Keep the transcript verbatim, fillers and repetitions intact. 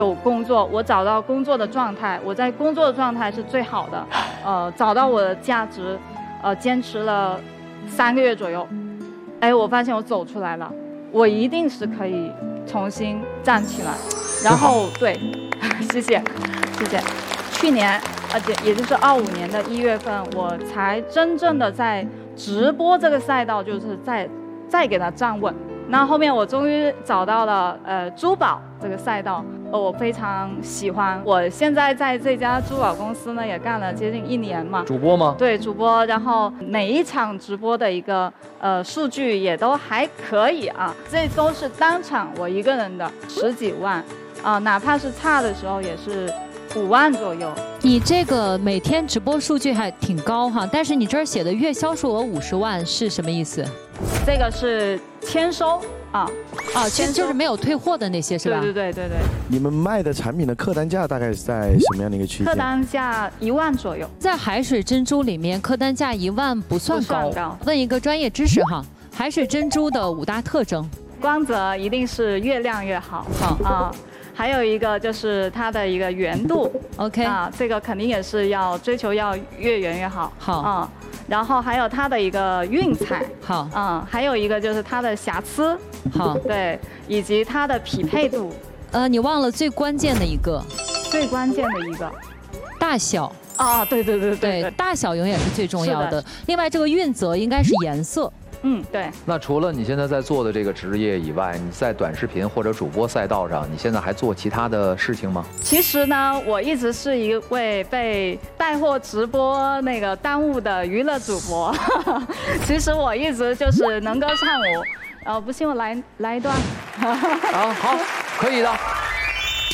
有工作，我找到工作的状态，我在工作的状态是最好的，呃，找到我的价值，呃，坚持了三个月左右，哎，我发现我走出来了，我一定是可以重新站起来，然后对，谢谢，谢谢。去年，而且也就是二五年的一月份，我才真正的在直播这个赛道，就是再再给它站稳。那后面我终于找到了呃珠宝这个赛道，呃我非常喜欢。我现在在这家珠宝公司呢也干了接近一年嘛。 主播吗？ 对，主播。然后每一场直播的一个呃数据也都还可以啊，这都是当场我一个人的十几万啊、呃，哪怕是差的时候也是五万左右。 你这个每天直播数据还挺高哈，但是你这儿写的月销售额五十万是什么意思？ 这个是签收啊啊，其实就是没有退货的那些是吧？ 对对对对对。 你们卖的产品的客单价大概是在什么样的一个区间？ 客单价一万左右。 在海水珍珠里面，客单价一万不算高。 不算高。 问一个专业知识哈，海水珍珠的五大特征： 光泽一定是越亮越好。好啊。还有一个就是它的一个圆度 ，OK 啊，这个肯定也是要追求要越圆越好。 好啊，然后还有它的一个运彩。 好啊，还有一个就是它的瑕疵。 好， 对，以及它的匹配度。 呃，你忘了最关键的一个， 最关键的一个， 大小。 啊，对对对对对，大小永远是最重要的。另外，这个运则应该是颜色。 嗯，对。 那除了你现在在做的这个职业以外，你在短视频或者主播赛道上，你现在还做其他的事情吗？ 其实呢，我一直是一位被带货直播那个耽误的娱乐主播。其实我一直就是能歌善舞，呃，不信我来来一段。 啊，好，可以的。